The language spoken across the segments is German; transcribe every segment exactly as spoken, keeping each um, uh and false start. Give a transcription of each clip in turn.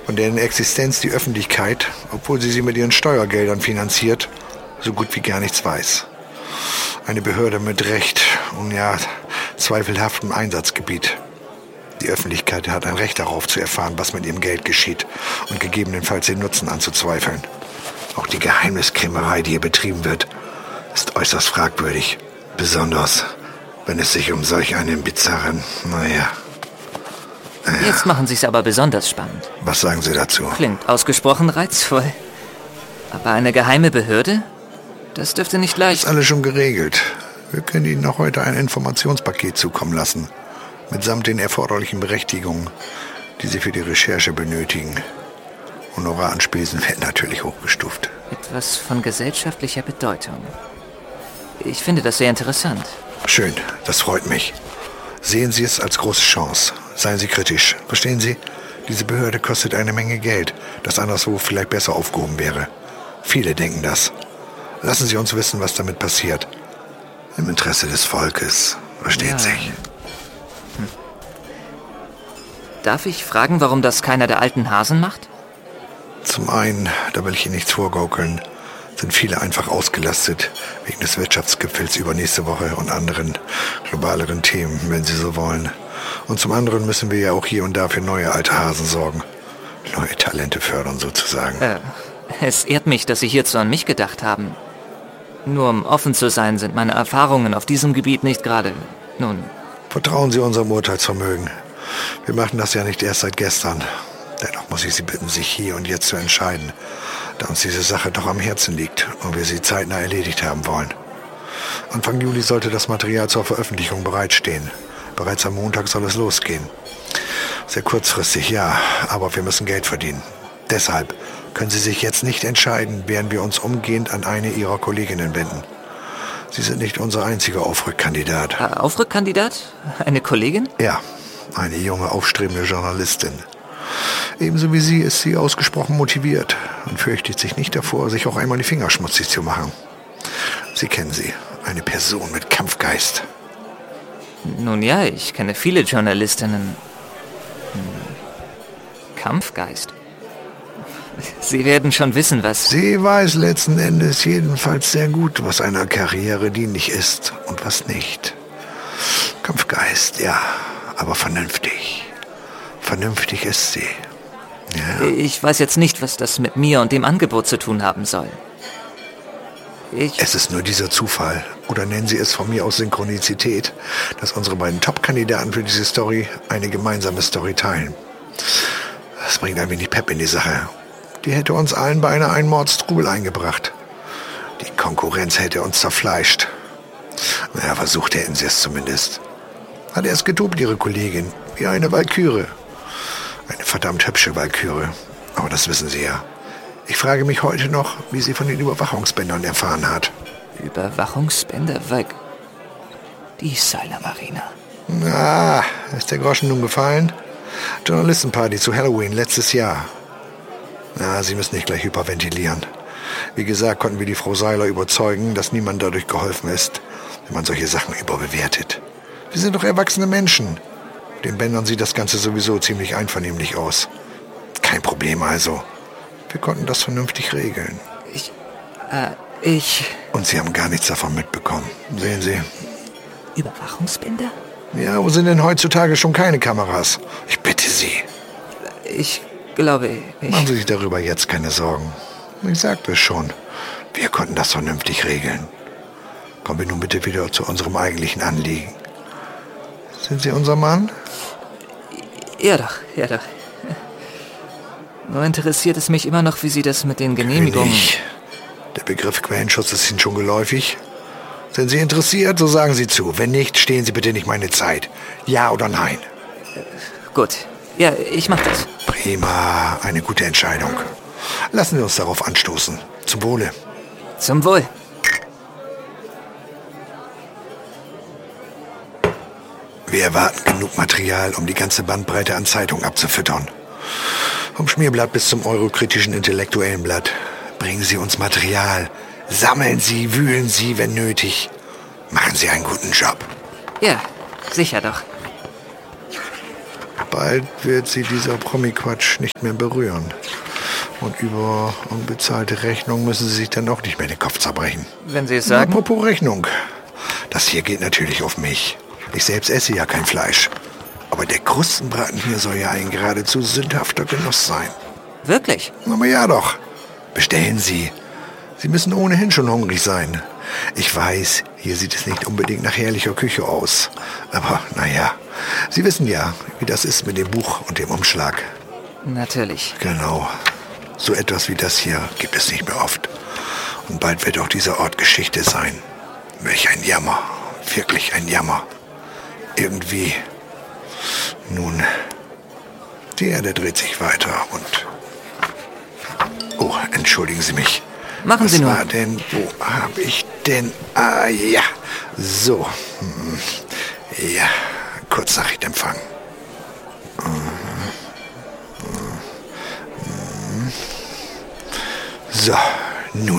von deren Existenz die Öffentlichkeit, obwohl sie sie mit ihren Steuergeldern finanziert, so gut wie gar nichts weiß. Eine Behörde mit recht und ja, zweifelhaftem Einsatzgebiet. Die Öffentlichkeit hat ein Recht darauf zu erfahren, was mit ihrem Geld geschieht und gegebenenfalls den Nutzen anzuzweifeln. Auch die Geheimniskrämerei, die hier betrieben wird, ist äußerst fragwürdig. Besonders, wenn es sich um solch einen bizarren, naja... naja. Jetzt machen Sie es aber besonders spannend. Was sagen Sie dazu? Klingt ausgesprochen reizvoll. Aber eine geheime Behörde? Das dürfte nicht leicht... Ist alles schon geregelt. Wir können Ihnen noch heute ein Informationspaket zukommen lassen. Mitsamt den erforderlichen Berechtigungen, die Sie für die Recherche benötigen. Honoraranspesen werden natürlich hochgestuft. Etwas von gesellschaftlicher Bedeutung. Ich finde das sehr interessant. Schön, das freut mich. Sehen Sie es als große Chance. Seien Sie kritisch. Verstehen Sie? Diese Behörde kostet eine Menge Geld, das anderswo vielleicht besser aufgehoben wäre. Viele denken das. Lassen Sie uns wissen, was damit passiert. Im Interesse des Volkes. Versteht ja. sich. Hm. Darf ich fragen, warum das keiner der alten Hasen macht? Zum einen, da will ich Ihnen nichts vorgaukeln, sind viele einfach ausgelastet, wegen des Wirtschaftsgipfels übernächste Woche und anderen globaleren Themen, wenn Sie so wollen. Und zum anderen müssen wir ja auch hier und da für neue alte Hasen sorgen. Neue Talente fördern sozusagen. Äh, es ehrt mich, dass Sie hierzu an mich gedacht haben. Nur um offen zu sein, sind meine Erfahrungen auf diesem Gebiet nicht gerade, nun... Vertrauen Sie unserem Urteilsvermögen. Wir machen das ja nicht erst seit gestern. Dennoch muss ich Sie bitten, sich hier und jetzt zu entscheiden, da uns diese Sache doch am Herzen liegt und wir sie zeitnah erledigt haben wollen. Anfang Juli sollte das Material zur Veröffentlichung bereitstehen. Bereits am Montag soll es losgehen. Sehr kurzfristig, ja, aber wir müssen Geld verdienen. Deshalb können Sie sich jetzt nicht entscheiden, werden wir uns umgehend an eine Ihrer Kolleginnen wenden. Sie sind nicht unser einziger Aufrückkandidat. Äh, Aufrückkandidat? Eine Kollegin? Ja, eine junge, aufstrebende Journalistin. Ebenso wie Sie ist sie ausgesprochen motiviert und fürchtet sich nicht davor, sich auch einmal die Finger schmutzig zu machen. Sie kennen sie, eine Person mit Kampfgeist. Nun ja, ich kenne viele Journalistinnen. Hm. Kampfgeist? Sie werden schon wissen, was... Sie weiß letzten Endes jedenfalls sehr gut, was einer Karriere dienlich ist und was nicht. Kampfgeist, ja, aber vernünftig. Vernünftig ist sie. Ja. Ich weiß jetzt nicht, was das mit mir und dem Angebot zu tun haben soll. Ich... Es ist nur dieser Zufall, oder nennen Sie es von mir aus Synchronizität, dass unsere beiden Top-Kandidaten für diese Story eine gemeinsame Story teilen. Das bringt ein wenig Pep in die Sache. Die hätte uns allen beinahe einen Mordstrubel eingebracht. Die Konkurrenz hätte uns zerfleischt. Naja, versucht hätten sie es zumindest. Hat erst getobt, Ihre Kollegin, wie eine Walküre. Eine verdammt hübsche Walküre. Aber das wissen Sie ja. Ich frage mich heute noch, wie sie von den Überwachungsbändern erfahren hat. Überwachungsbänder? Weil... Die Seiler Marina. Na, ist der Groschen nun gefallen? Journalistenparty zu Halloween letztes Jahr. Na, Sie müssen nicht gleich hyperventilieren. Wie gesagt, konnten wir die Frau Seiler überzeugen, dass niemand dadurch geholfen ist, wenn man solche Sachen überbewertet. Wir sind doch erwachsene Menschen. Den Bändern sieht das Ganze sowieso ziemlich einvernehmlich aus. Kein Problem also. Wir konnten das vernünftig regeln. Ich... Äh, ich... Und Sie haben gar nichts davon mitbekommen. Sehen Sie. Überwachungsbänder? Ja, wo sind denn heutzutage schon keine Kameras? Ich bitte Sie. Ich glaube, ich... Machen Sie sich darüber jetzt keine Sorgen. Ich sagte es schon. Wir konnten das vernünftig regeln. Kommen wir nun bitte wieder zu unserem eigentlichen Anliegen. Sind Sie unser Mann? Ja doch, ja doch. Nur interessiert es mich immer noch, wie Sie das mit den Genehmigungen... König. Der Begriff Quellenschutz ist Ihnen schon geläufig. Sind Sie interessiert, so sagen Sie zu. Wenn nicht, stehen Sie bitte nicht meine Zeit. Ja oder nein? Gut. Ja, ich mach das. Prima. Eine gute Entscheidung. Lassen Sie uns darauf anstoßen. Zum Wohle. Zum Wohl. Wir erwarten genug Material, um die ganze Bandbreite an Zeitungen abzufüttern. Vom Schmierblatt bis zum eurokritischen intellektuellen Blatt. Bringen Sie uns Material. Sammeln Sie, wühlen Sie, wenn nötig. Machen Sie einen guten Job. Ja, sicher doch. Bald wird sie dieser Promi-Quatsch nicht mehr berühren. Und über unbezahlte Rechnung müssen sie sich dann auch nicht mehr den Kopf zerbrechen. Wenn Sie es sagen. Apropos Rechnung. Das hier geht natürlich auf mich. Ich selbst esse ja kein Fleisch. Aber der Krustenbraten hier soll ja ein geradezu sündhafter Genuss sein. Wirklich? Aber ja doch. Bestellen Sie. Sie müssen ohnehin schon hungrig sein. Ich weiß, hier sieht es nicht unbedingt nach herrlicher Küche aus. Aber naja, Sie wissen ja, wie das ist mit dem Buch und dem Umschlag. Natürlich. Genau. So etwas wie das hier gibt es nicht mehr oft. Und bald wird auch dieser Ort Geschichte sein. Welch ein Jammer. Wirklich ein Jammer. Irgendwie. Nun, die Erde dreht sich weiter und... Oh, entschuldigen Sie mich. Machen Sie nur. Was war denn? Wo habe ich denn? Ah, ja. So. Hm. Ja, Kurznachrichtempfang. So, nun.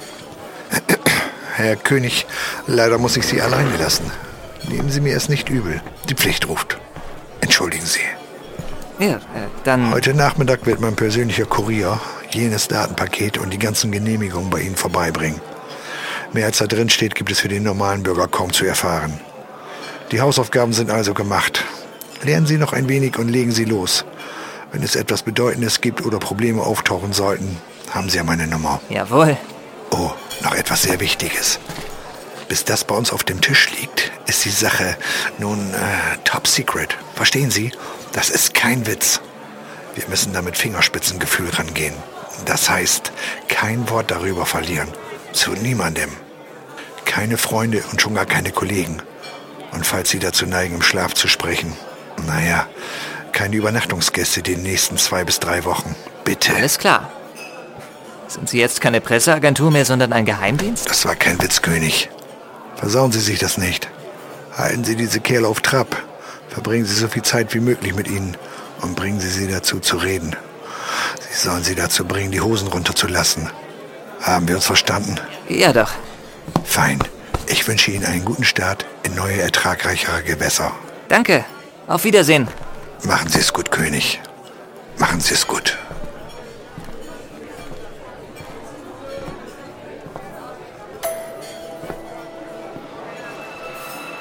Herr König, leider muss ich Sie alleine lassen. Nehmen Sie mir es nicht übel. Die Pflicht ruft. Entschuldigen Sie. Ja, äh, dann... Heute Nachmittag wird mein persönlicher Kurier jenes Datenpaket und die ganzen Genehmigungen bei Ihnen vorbeibringen. Mehr als da drin steht, gibt es für den normalen Bürger kaum zu erfahren. Die Hausaufgaben sind also gemacht. Lernen Sie noch ein wenig und legen Sie los. Wenn es etwas Bedeutendes gibt oder Probleme auftauchen sollten, haben Sie ja meine Nummer. Jawohl. Oh, noch etwas sehr Wichtiges. Bis das bei uns auf dem Tisch liegt, ist die Sache nun äh, top secret. Verstehen Sie? Das ist kein Witz. Wir müssen da mit Fingerspitzengefühl rangehen. Das heißt, kein Wort darüber verlieren. Zu niemandem. Keine Freunde und schon gar keine Kollegen. Und falls Sie dazu neigen, im Schlaf zu sprechen, naja, keine Übernachtungsgäste die nächsten zwei bis drei Wochen. Bitte. Alles klar. Sind Sie jetzt keine Presseagentur mehr, sondern ein Geheimdienst? Das war kein Witz, König. Versauen Sie sich das nicht. Halten Sie diese Kerle auf Trab. Verbringen Sie so viel Zeit wie möglich mit ihnen und bringen Sie sie dazu zu reden. Sie sollen sie dazu bringen, die Hosen runterzulassen. Haben wir uns verstanden? Ja doch. Fein. Ich wünsche Ihnen einen guten Start in neue, ertragreichere Gewässer. Danke. Auf Wiedersehen. Machen Sie es gut, König. Machen Sie es gut.